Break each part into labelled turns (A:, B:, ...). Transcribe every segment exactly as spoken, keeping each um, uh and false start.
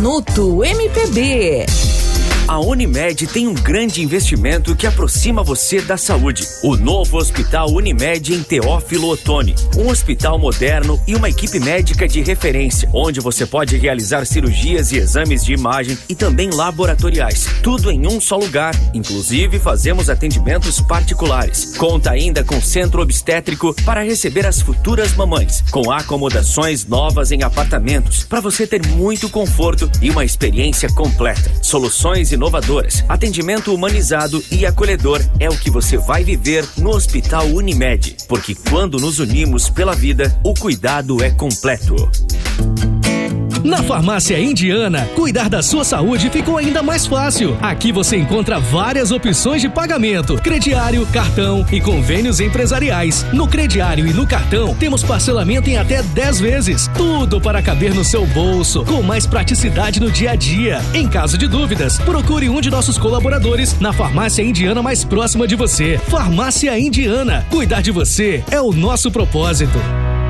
A: Minuto M P B.
B: A Unimed tem um grande investimento que aproxima você da saúde. O novo Hospital Unimed em Teófilo Otoni. Um hospital moderno e uma equipe médica de referência, onde você pode realizar cirurgias e exames de imagem e também laboratoriais. Tudo em um só lugar. Inclusive, fazemos atendimentos particulares. Conta ainda com centro obstétrico para receber as futuras mamães, com acomodações novas em apartamentos, para você ter muito conforto e uma experiência completa. Soluções inovadoras, atendimento humanizado e acolhedor é o que você vai viver no Hospital Unimed, porque quando nos unimos pela vida, o cuidado é completo.
C: Na Farmácia Indiana, cuidar da sua saúde ficou ainda mais fácil. Aqui você encontra várias opções de pagamento, crediário, cartão e convênios empresariais. No crediário e no cartão, temos parcelamento em até dez vezes. Tudo para caber no seu bolso, com mais praticidade no dia a dia. Em caso de dúvidas, procure um de nossos colaboradores na Farmácia Indiana mais próxima de você. Farmácia Indiana, cuidar de você é o nosso propósito.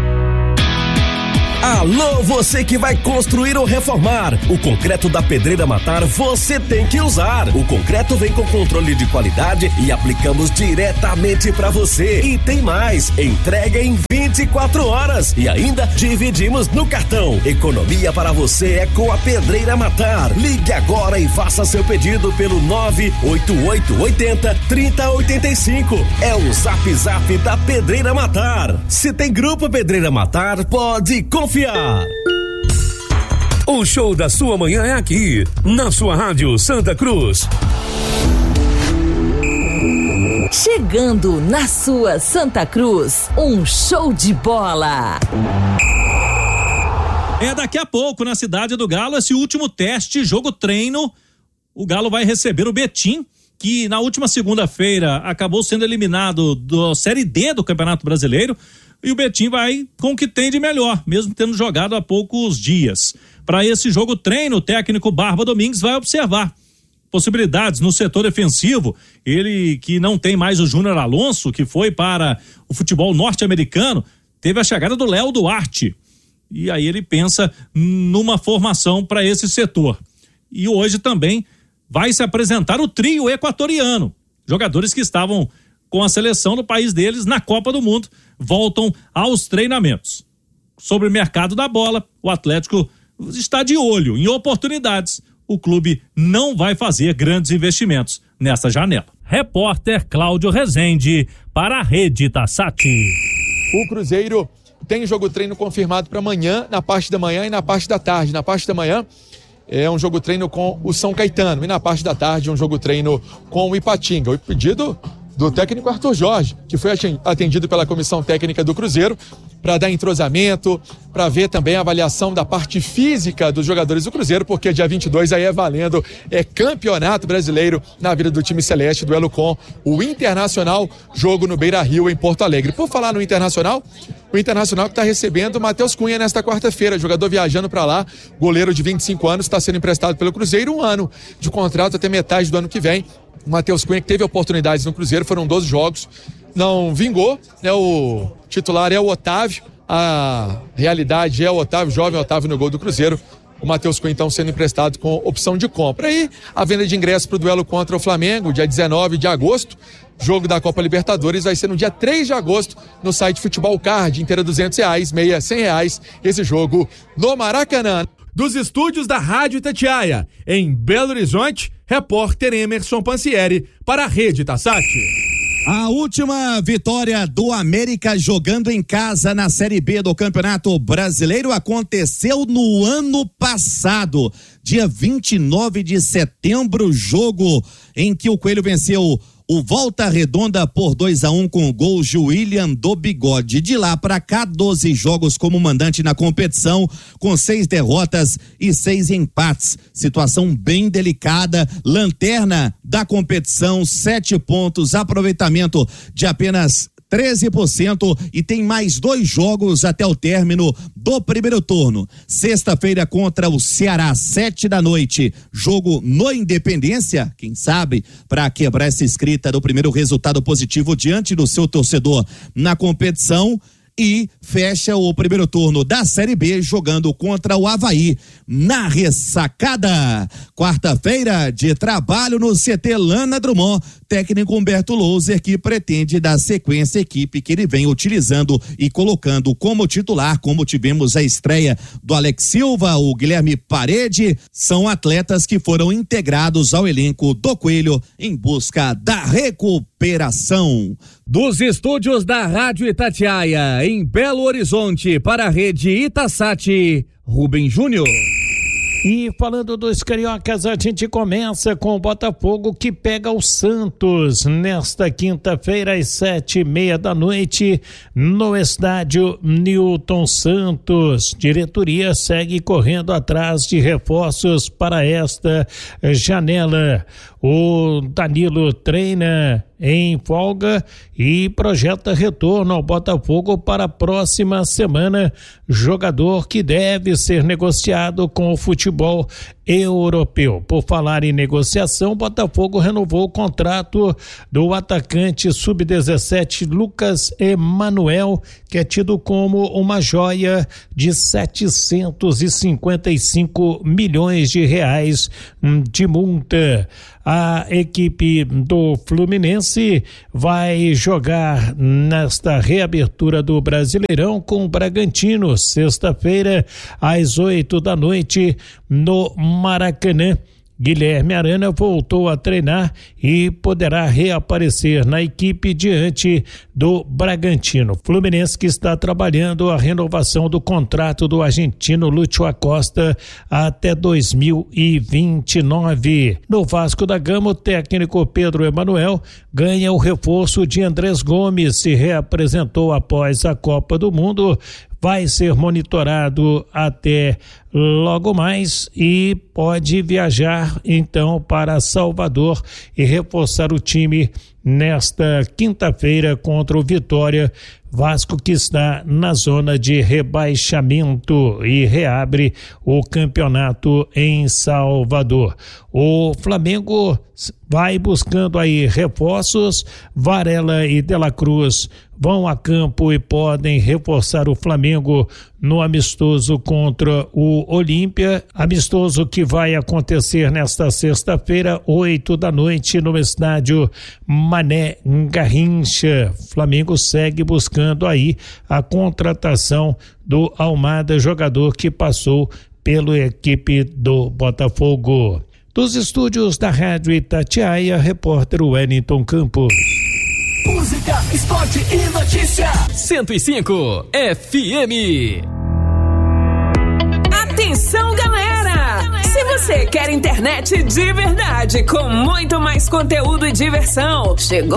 D: Alô, você que vai construir ou reformar. O concreto da Pedreira Matar você tem que usar. O concreto vem com controle de qualidade e aplicamos diretamente pra você. E tem mais, entrega em vinte e quatro horas e ainda dividimos no cartão. Economia para você é com a Pedreira Matar. Ligue agora e faça seu pedido pelo nove oito oito oito zero, três zero oito cinco. É o Zap Zap da Pedreira Matar. Se tem grupo Pedreira Matar, pode confiar.
E: O show da sua manhã é aqui, na sua rádio Santa Cruz.
A: Chegando na sua Santa Cruz, um show de bola.
F: É daqui a pouco, na Cidade do Galo, esse último teste, jogo treino. O Galo vai receber o Betim, que na última segunda-feira acabou sendo eliminado da Série D do Campeonato Brasileiro. E o Betim vai com o que tem de melhor, mesmo tendo jogado há poucos dias. Para esse jogo treino, o técnico Barba Domingues vai observar possibilidades no setor defensivo. Ele que não tem mais o Júnior Alonso, que foi para o futebol norte-americano, teve a chegada do Léo Duarte. E aí ele pensa numa formação para esse setor. E hoje também vai se apresentar o trio equatoriano. Jogadores que estavam com a seleção do país deles na Copa do Mundo voltam aos treinamentos. Sobre o mercado da bola, o Atlético está de olho em oportunidades. O clube não vai fazer grandes investimentos nessa janela. Repórter Cláudio Rezende para a Rede Tassati.
G: O Cruzeiro tem jogo treino confirmado para amanhã, na parte da manhã e na parte da tarde. Na parte da manhã é um jogo treino com o São Caetano e na parte da tarde um jogo treino com o Ipatinga. O pedido do técnico Arthur Jorge, que foi atendido pela comissão técnica do Cruzeiro para dar entrosamento, para ver também a avaliação da parte física dos jogadores do Cruzeiro, porque dia vinte e dois aí é valendo, é campeonato brasileiro na vida do time celeste, duelo com o Internacional, jogo no Beira-Rio em Porto Alegre. Por falar no Internacional, o Internacional que está recebendo o Matheus Cunha nesta quarta-feira, jogador viajando para lá, goleiro de vinte e cinco anos, está sendo emprestado pelo Cruzeiro, um ano de contrato até metade do ano que vem. O Matheus Cunha que teve oportunidades no Cruzeiro, foram doze jogos, não vingou, né? O titular é o Otávio, a realidade é o Otávio, jovem Otávio no gol do Cruzeiro. O Matheus Cunha então sendo emprestado com opção de compra. E a venda de ingressos para o duelo contra o Flamengo, dia dezenove de agosto, jogo da Copa Libertadores, vai ser no dia três de agosto no site Futebol Card, inteira duzentos reais, meia cem reais, esse jogo no Maracanã.
H: Dos estúdios da Rádio Itatiaia, em Belo Horizonte, repórter Emerson Pansieri para a Rede Tassati.
I: A última vitória do América jogando em casa na Série B do Campeonato Brasileiro aconteceu no ano passado, dia vinte e nove de setembro, jogo em que o Coelho venceu o Volta Redonda por dois a um com o gol de William do Bigode. De lá para cá, doze jogos como mandante na competição, com seis derrotas e seis empates. Situação bem delicada, lanterna da competição, sete pontos, aproveitamento de apenas treze por cento e tem mais dois jogos até o término do primeiro turno. Sexta-feira contra o Ceará, sete da noite, jogo no Independência, quem sabe, para quebrar essa escrita do primeiro resultado positivo diante do seu torcedor na competição. e fecha o primeiro turno da Série B jogando contra o Avaí na Ressacada. Quarta-feira de trabalho no C T Lana Drummond, técnico Humberto Louser, que pretende dar sequência à equipe que ele vem utilizando e colocando como titular, como tivemos a estreia do Alex Silva, o Guilherme Parede, são atletas que foram integrados ao elenco do Coelho em busca da recuperação.
J: Dos estúdios da Rádio Itatiaia, em Belo Horizonte, para a rede Itasat, Rubem Júnior.
K: E falando dos cariocas, a gente começa com o Botafogo, que pega o Santos nesta quinta-feira às sete e meia da noite no estádio Newton Santos. Diretoria segue correndo atrás de reforços para esta janela. O Danilo treina em folga e projeta retorno ao Botafogo para a próxima semana, jogador que deve ser negociado com o futebol europeu. Por falar em negociação, o Botafogo renovou o contrato do atacante sub dezessete Lucas Emanuel, que é tido como uma joia de setecentos e cinquenta e cinco milhões de reais de multa. A equipe do Fluminense vai jogar nesta reabertura do Brasileirão com o Bragantino, sexta-feira, às oito da noite, no Maracanã. Guilherme Arana voltou a treinar e poderá reaparecer na equipe diante do Bragantino. Fluminense que está trabalhando a renovação do contrato do argentino Lúcio Acosta até dois mil e vinte e nove. No Vasco da Gama, o técnico Pedro Emanuel ganha o reforço de Andrés Gomes, se reapresentou após a Copa do Mundo, vai ser monitorado até logo mais e pode viajar então para Salvador e reforçar o time nesta quinta-feira contra o Vitória. Vasco que está na zona de rebaixamento e reabre o campeonato em Salvador. O Flamengo vai buscando aí reforços. Varela e De La Cruz vão a campo e podem reforçar o Flamengo no amistoso contra o Olímpia, amistoso que vai acontecer nesta sexta-feira, oito da noite, no estádio Mané Garrincha. Flamengo segue buscando aí a contratação do Almada, jogador que passou pela equipe do Botafogo. Dos estúdios da Rádio Itatiaia, repórter Wellington Campos.
L: Música, esporte e notícia.
M: cento e cinco F M.
N: Atenção, galera! Se você quer internet de verdade, com muito mais conteúdo e diversão, chegou